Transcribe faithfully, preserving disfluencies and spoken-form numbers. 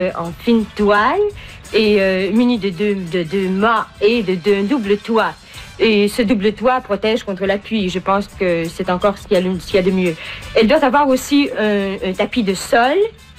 en fine toile et euh, muni de deux, de deux mâts et de d'un double toit. Et ce double toit protège contre la pluie. Je pense que c'est encore ce qu'il y a, ce qu'il y a de mieux. Elle doit avoir aussi un, un tapis de sol